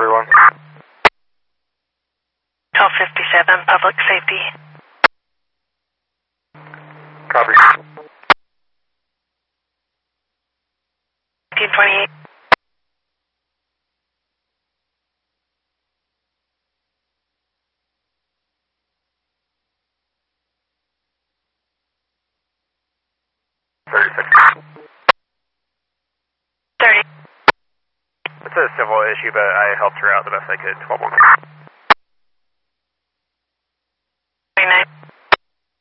1241. 1257, public safety. Copy. 1528. It's a civil issue, but I helped her out the best I could. 12-1.